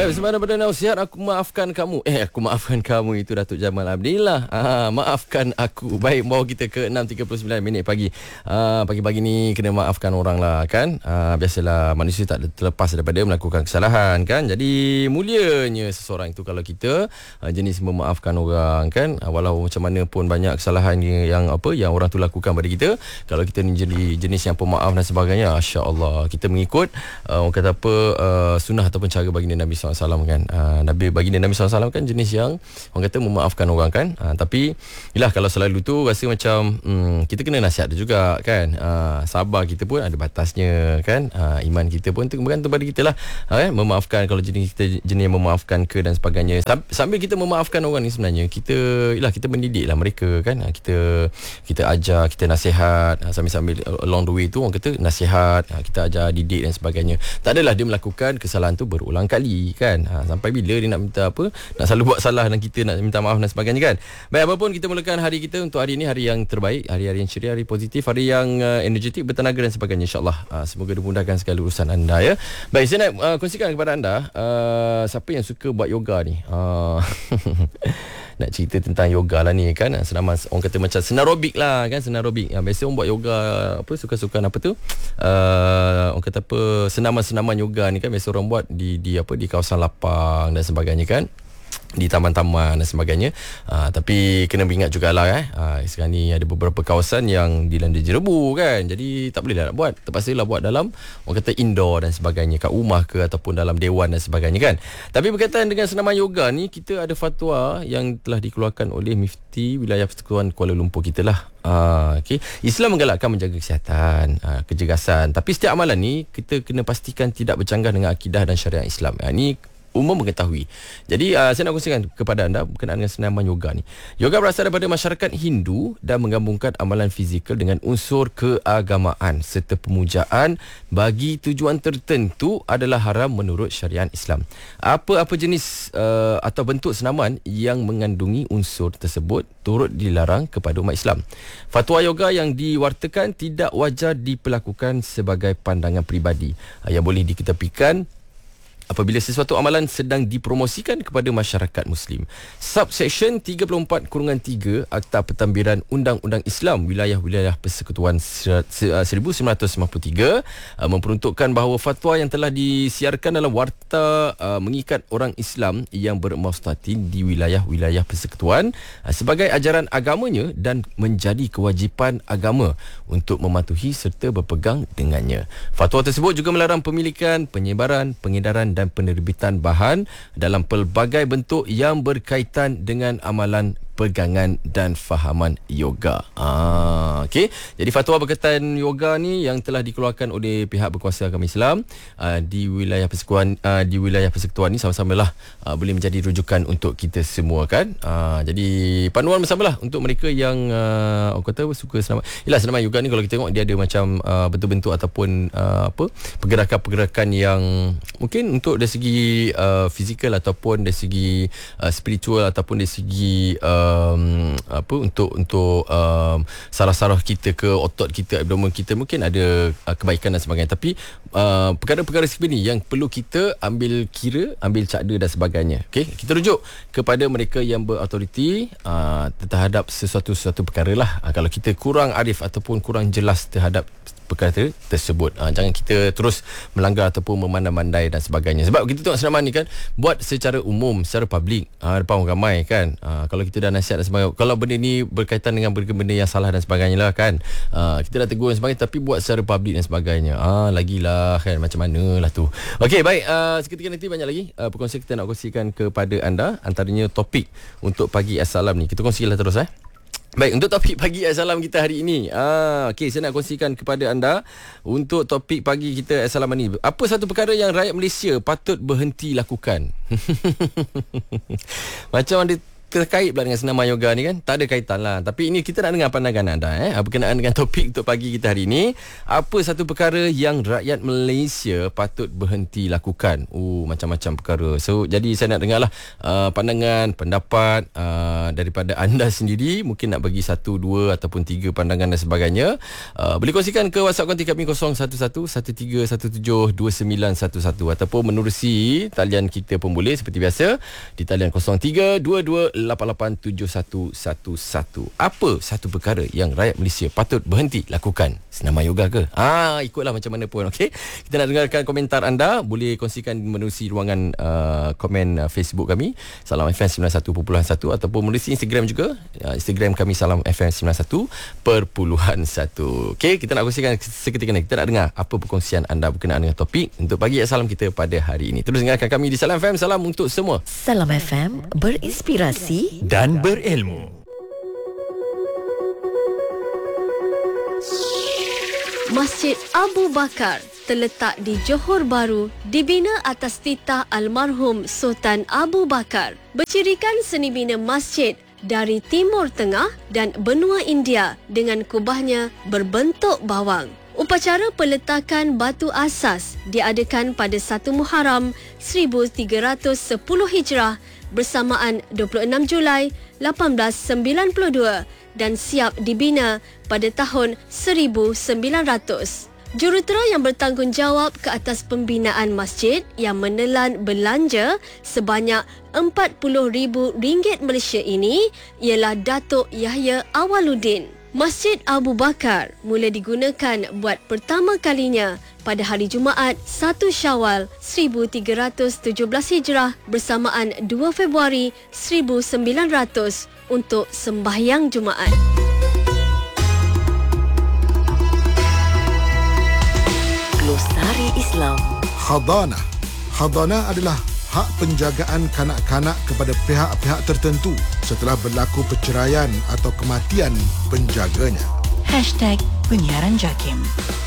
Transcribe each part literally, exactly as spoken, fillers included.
Baik, bersama pada nasihat aku maafkan kamu. Eh, aku maafkan kamu itu Datuk Jamal Abdillah. Ah, maafkan aku. Baik, bawa kita ke enam tiga puluh sembilan minit pagi. Ah, pagi-pagi ni kena maafkan orang lah kan. Ah, biasalah manusia tak terlepas daripada melakukan kesalahan kan. Jadi mulianya seseorang itu kalau kita ah, jenis memaafkan orang kan. Ah, walau macam mana pun banyak kesalahan yang apa yang orang tu lakukan pada kita, kalau kita ni jadi jenis yang pemaaf dan sebagainya, masya-Allah, kita mengikut uh, orang kata apa uh, sunnah ataupun cara baginda Nabi sallallahu alaihi wasallam kan. Uh, Nabi baginda Nabi sallallahu alaihi wasallam kan jenis yang orang kata memaafkan orang kan. Uh, tapi yalah, kalau selalu tu rasa macam hmm, kita kena nasihat dia juga kan. Uh, sabar kita pun ada batasnya kan. Uh, iman kita pun tu bergantung pada kita lah. Uh, kan? Memaafkan, kalau jenis kita jenis yang memaafkan ke dan sebagainya. Sambil kita memaafkan orang ni sebenarnya kita yalah kita mendidik lah mereka kan. Uh, kita kita ajar, kita nasihat. Uh, sambil-sambil along the way tu orang kata nasihat, uh, kita ajar, didik dan sebagainya. Tak adalah dia melakukan kesalahan tu berulang kali kan. Ha, sampai bila dia nak minta apa, nak selalu buat salah dan kita nak minta maaf dan sebagainya kan. Baik, apapun kita mulakan hari kita untuk hari ini, hari yang terbaik, hari-hari yang ceria, hari positif, hari yang uh, energetik, bertenaga dan sebagainya, insyaAllah. Uh, semoga dimudahkan segala urusan anda ya. Baik, saya nak uh, kongsikan kepada anda uh, siapa yang suka buat yoga ni. uh, Nak cerita tentang yoga lah ni kan. Senaman, orang kata macam senarobik lah kan. Senarobik ya, biasa orang buat yoga apa, suka-suka apa tu uh, orang kata apa, senaman-senaman yoga ni kan biasa orang buat di di apa di kawasan lapang dan sebagainya kan, di taman-taman dan sebagainya. uh, Tapi kena ingat jugalah eh, uh, sekarang ni ada beberapa kawasan yang dilanda jerebu kan. Jadi tak boleh lah nak buat, terpaksa lah buat dalam orang kata indoor dan sebagainya, kat rumah ke ataupun dalam dewan dan sebagainya kan. Tapi berkaitan dengan senaman yoga ni, kita ada fatwa yang telah dikeluarkan oleh Mifti Wilayah Persekutuan Kuala Lumpur kita lah. uh, okay. Islam menggalakkan menjaga kesihatan, uh, kecergasan, tapi setiap amalan ni kita kena pastikan tidak bercanggah dengan akidah dan syariat Islam. uh, Ini umum mengetahui. Jadi uh, saya nak kongsikan kepada anda berkenaan dengan senaman yoga ni. Yoga berasal daripada masyarakat Hindu dan menggabungkan amalan fizikal dengan unsur keagamaan serta pemujaan bagi tujuan tertentu adalah haram menurut syariat Islam. Apa-apa jenis uh, atau bentuk senaman yang mengandungi unsur tersebut turut dilarang kepada umat Islam. Fatwa yoga yang diwartakan tidak wajar diperlakukan sebagai pandangan peribadi uh, yang boleh diketepikan apabila sesuatu amalan sedang dipromosikan kepada masyarakat Muslim. Subsection tiga puluh empat tiga Akta Pentadbiran Undang-Undang Islam Wilayah-Wilayah Persekutuan seribu sembilan ratus sembilan puluh tiga uh, memperuntukkan bahawa fatwa yang telah disiarkan dalam warta uh, mengikat orang Islam yang bermustatin di wilayah-wilayah persekutuan uh, sebagai ajaran agamanya dan menjadi kewajipan agama untuk mematuhi serta berpegang dengannya. Fatwa tersebut juga melarang pemilikan, penyebaran, pengedaran dan penerbitan bahan dalam pelbagai bentuk yang berkaitan dengan amalan pegangan dan fahaman yoga. Ah, okey. Jadi fatwa berkaitan yoga ni yang telah dikeluarkan oleh pihak berkuasa agama Islam uh, di wilayah persekutuan uh, di wilayah persekutuan ni sama-samalah uh, boleh menjadi rujukan untuk kita semua kan. Uh, jadi panduan bersamalah untuk mereka yang uh, orang kata suka senaman. Yalah, senaman yoga ni kalau kita tengok dia ada macam uh, bentuk-bentuk ataupun uh, apa pergerakan-pergerakan yang mungkin untuk dari segi uh, fizikal ataupun dari segi uh, spiritual ataupun dari segi uh, Um, apa untuk untuk um, saraf-saraf kita ke otot kita, abdomen kita mungkin ada uh, kebaikan dan sebagainya. Tapi uh, perkara-perkara seperti ni yang perlu kita ambil kira, ambil cakda dan sebagainya. Okey, kita rujuk kepada mereka yang berautoriti uh, terhadap sesuatu-sesuatu perkara lah. Uh, kalau kita kurang arif ataupun kurang jelas terhadap perkara tersebut, ha, jangan kita terus melanggar ataupun memandai-mandai dan sebagainya. Sebab kita tengok senaman ni kan buat secara umum, secara publik, ha, depan orang ramai kan. Ha, kalau kita dah nasihat dan sebagainya, kalau benda ni berkaitan dengan benda yang salah dan sebagainya lah kan, ha, kita dah tegur dan sebagainya, tapi buat secara publik dan sebagainya, ha, lagilah kan, macam mana lah tu. Okey, baik, uh, seketika nanti banyak lagi uh, perkongsian kita nak kongsikan kepada anda, antaranya topik untuk pagi Assalam ni. Kita kongsilah terus eh. Baik, untuk topik pagi Assalam kita hari ini. Ah, okey, saya nak kongsikan kepada anda untuk topik pagi kita Assalam ni. Apa satu perkara yang rakyat Malaysia patut berhenti lakukan? Macam ada terkait pula dengan senaman yoga ni kan. Tak ada kaitan lah. Tapi ini kita nak dengar pandangan anda eh, berkenaan dengan topik untuk pagi kita hari ini. Apa satu perkara yang rakyat Malaysia patut berhenti lakukan? Oh, macam-macam perkara. So jadi saya nak dengarlah uh, pandangan, pendapat uh, daripada anda sendiri. Mungkin nak bagi satu, dua ataupun tiga pandangan dan sebagainya. uh, Boleh kongsikan ke WhatsApp konti kami kosong satu satu satu tiga satu tujuh dua sembilan satu satu ataupun menerusi talian kita pun boleh seperti biasa di talian kosong tiga dua dua lapan lapan tujuh satu satu satu. Apa satu perkara yang rakyat Malaysia patut berhenti lakukan? Senaman yoga ke? Ah, ikutlah macam mana pun. Okey, kita nak dengarkan komentar anda. Boleh kongsikan menerusi ruangan uh, komen uh, Facebook kami Salam F M sembilan puluh satu perpuluhan satu ataupun menerusi Instagram juga. uh, Instagram kami Salam F M sembilan puluh satu perpuluhan satu. Okey, kita nak kongsikan seketika ni. Kita nak dengar apa perkongsian anda berkenaan dengan topik untuk pagi salam kita pada hari ini. Terus dengarkan kami di Salam F M. Salam untuk semua. Salam F M, berinspirasi dan berilmu. Masjid Abu Bakar terletak di Johor Bahru, dibina atas titah almarhum Sultan Abu Bakar. Bercirikan seni bina masjid dari Timur Tengah dan benua India dengan kubahnya berbentuk bawang. Upacara peletakan batu asas diadakan pada satu Muharram seribu tiga ratus sepuluh Hijrah bersamaan dua puluh enam Julai lapan belas sembilan puluh dua dan siap dibina pada tahun seribu sembilan ratus. Jurutera yang bertanggungjawab ke atas pembinaan masjid yang menelan belanja sebanyak empat puluh ribu ringgit Malaysia ini ialah Datuk Yahya Awaluddin. Masjid Abu Bakar mula digunakan buat pertama kalinya pada hari Jumaat satu Syawal seribu tiga ratus tujuh belas Hijrah bersamaan dua Februari seribu sembilan ratus untuk sembahyang Jumaat. Glosari Islam. Khadana. Khadana adalah hak penjagaan kanak-kanak kepada pihak-pihak tertentu setelah berlaku perceraian atau kematian penjaganya. Hashtag Penyiaran Jakim.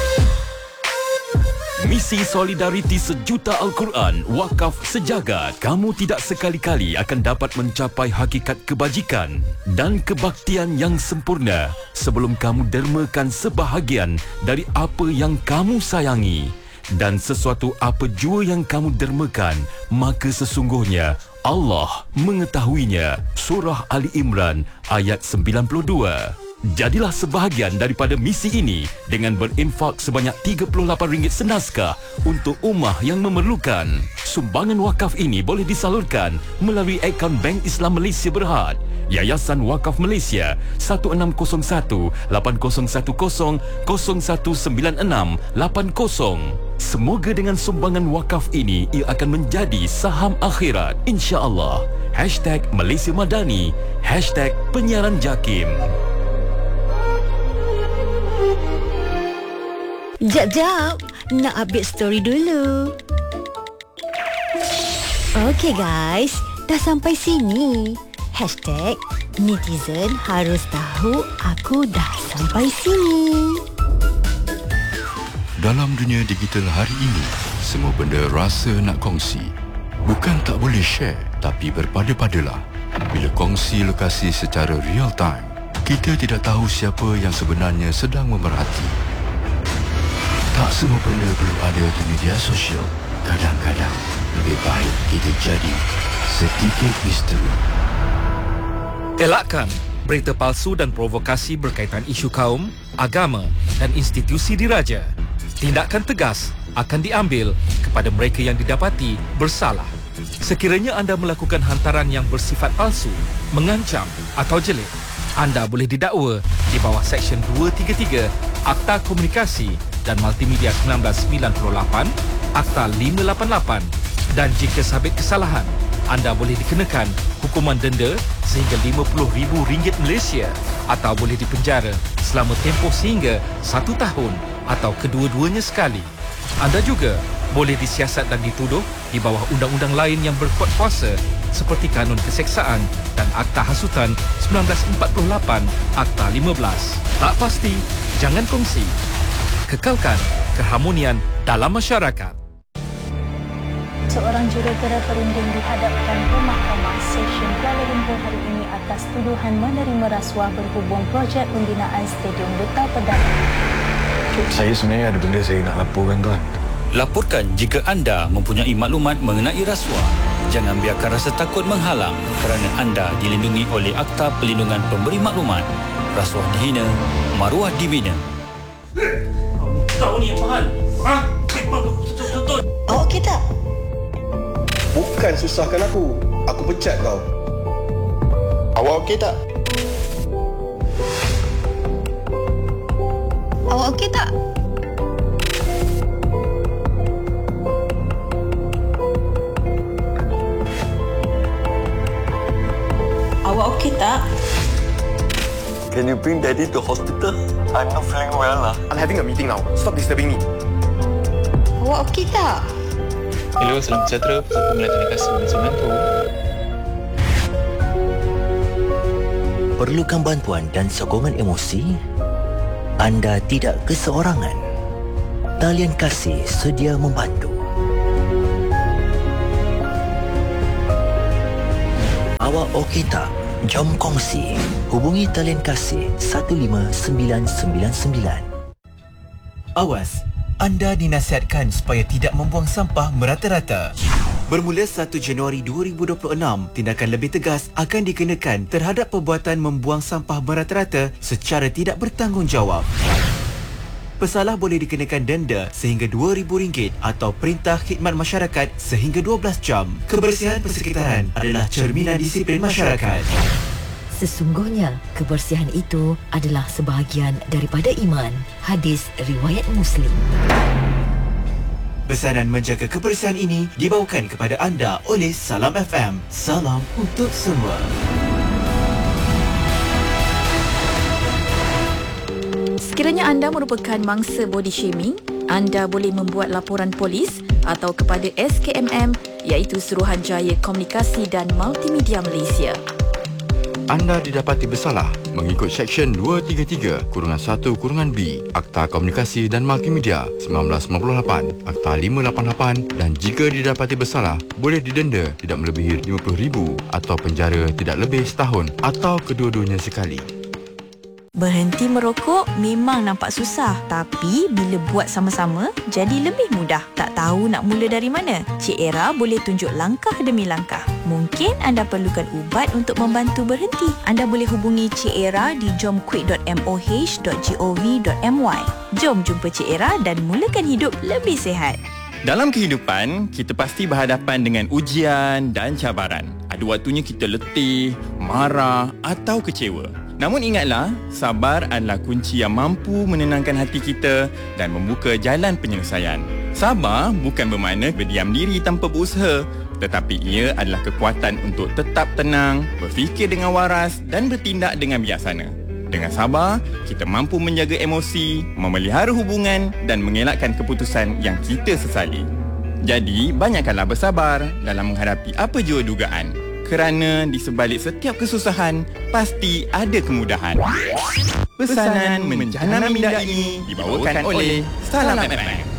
Misi Solidariti Sejuta Al-Quran Wakaf Sejagat. Kamu tidak sekali-kali akan dapat mencapai hakikat kebajikan dan kebaktian yang sempurna sebelum kamu dermakan sebahagian dari apa yang kamu sayangi. Dan sesuatu apa jua yang kamu dermakan, maka sesungguhnya Allah mengetahuinya. Surah Ali Imran ayat sembilan puluh dua. Jadilah sebahagian daripada misi ini dengan berinfak sebanyak tiga puluh lapan ringgit senaskah untuk ummah yang memerlukan. Sumbangan wakaf ini boleh disalurkan melalui akaun Bank Islam Malaysia Berhad, Yayasan Wakaf Malaysia satu enam kosong satu lapan kosong satu kosong kosong satu sembilan enam lapan kosong. Semoga dengan sumbangan wakaf ini ia akan menjadi saham akhirat, insya-Allah. Hashtag Malaysia Madani. Hashtag Penyiaran Jakim. Jap-jap, nak update story dulu. Okey guys, dah sampai sini. Hashtag netizen harus tahu aku dah sampai sini. Dalam dunia digital hari ini, semua benda rasa nak kongsi. Bukan tak boleh share, tapi berpada-padalah. Bila kongsi lokasi secara real time, kita tidak tahu siapa yang sebenarnya sedang memerhati. Tak semua benda perlu ada di media sosial. Kadang-kadang lebih baik kita jadi sedikit misteri. Elakkan berita palsu dan provokasi berkaitan isu kaum, agama dan institusi diraja. Tindakan tegas akan diambil kepada mereka yang didapati bersalah. Sekiranya anda melakukan hantaran yang bersifat palsu, mengancam atau jelek, anda boleh didakwa di bawah Seksyen dua tiga tiga Akta Komunikasi dan Multimedia seribu sembilan ratus sembilan puluh lapan, Akta lima lapan lapan, dan jika sabit kesalahan, anda boleh dikenakan hukuman denda sehingga lima puluh ribu ringgit Malaysia atau boleh dipenjara selama tempoh sehingga satu tahun atau kedua-duanya sekali. Anda juga boleh disiasat dan dituduh di bawah undang-undang lain yang berkuat kuasa seperti Kanun Keseksaan dan Akta Hasutan seribu sembilan ratus empat puluh lapan, Akta lima belas. Tak pasti, jangan kongsi. Kekalkan keharmonian dalam masyarakat. seorang jurutera perunding dihadapkan ke Mahkamah Session Kuala Lumpur hari ini atas tuduhan menerima rasuah berhubung projek pembinaan Stadium Duta Perdana. Saya sebenarnya ada benda saya nak laporkan, tuan. Laporkan jika anda mempunyai maklumat mengenai rasuah. Jangan biarkan rasa takut menghalang kerana anda dilindungi oleh Akta Perlindungan Pemberi Maklumat. Rasuah dihina, maruah dibina. Kau ni yang mahal. Ha? Betul-betul. Awak okey tak? Bukan susahkan aku. Aku pecat kau. Awak okey tak? Awak okey tak? Awak okey tak? Can you bring daddy to hospital? I'm not feeling well lah. I'm having a meeting now. Stop disturbing me. Awak okey tak? Hello, salam sejahtera. Persatuan Melatihan Kasih Malaysia Menantu. Perlukan bantuan dan sokongan emosi? Anda tidak keseorangan. Talian Kasih sedia membantu. Awak okey tak? Jom kongsi. Hubungi Talian Kasih satu lima sembilan sembilan sembilan. Awas, anda dinasihatkan supaya tidak membuang sampah merata-rata. Bermula satu Januari dua ribu dua puluh enam, tindakan lebih tegas akan dikenakan terhadap perbuatan membuang sampah merata-rata secara tidak bertanggungjawab. Pesalah boleh dikenakan denda sehingga dua ribu ringgit atau perintah khidmat masyarakat sehingga dua belas jam. Kebersihan persekitaran adalah cerminan disiplin masyarakat. Sesungguhnya, kebersihan itu adalah sebahagian daripada iman. Hadis riwayat Muslim. Pesanan menjaga kebersihan ini dibawakan kepada anda oleh Salam F M. Salam untuk semua. Sekiranya anda merupakan mangsa body shaming, anda boleh membuat laporan polis atau kepada S K M M iaitu Suruhanjaya Komunikasi dan Multimedia Malaysia. Anda didapati bersalah mengikut Seksyen dua tiga tiga satu B Akta Komunikasi dan Multimedia seribu sembilan ratus sembilan puluh lapan, Akta lima lapan lapan dan jika didapati bersalah boleh didenda tidak melebihi lima puluh ribu atau penjara tidak lebih setahun atau kedua-duanya sekali. Berhenti merokok memang nampak susah, tapi bila buat sama-sama jadi lebih mudah. Tak tahu nak mula dari mana? Cik Era boleh tunjuk langkah demi langkah. Mungkin anda perlukan ubat untuk membantu berhenti. Anda boleh hubungi Cik Era di jom quick dot m o h dot gov dot m y. Jom jumpa Cik Era dan mulakan hidup lebih sihat. Dalam kehidupan, kita pasti berhadapan dengan ujian dan cabaran. Ada waktunya kita letih, marah atau kecewa. Namun ingatlah, sabar adalah kunci yang mampu menenangkan hati kita dan membuka jalan penyelesaian. Sabar bukan bermakna berdiam diri tanpa berusaha, tetapi ia adalah kekuatan untuk tetap tenang, berfikir dengan waras dan bertindak dengan bijaksana. Dengan sabar, kita mampu menjaga emosi, memelihara hubungan dan mengelakkan keputusan yang kita sesali. Jadi, banyakkanlah bersabar dalam menghadapi apa jua dugaan. Kerana di sebalik setiap kesusahan, pasti ada kemudahan. Pesanan menjana minda ini dibawakan oleh Salam F M.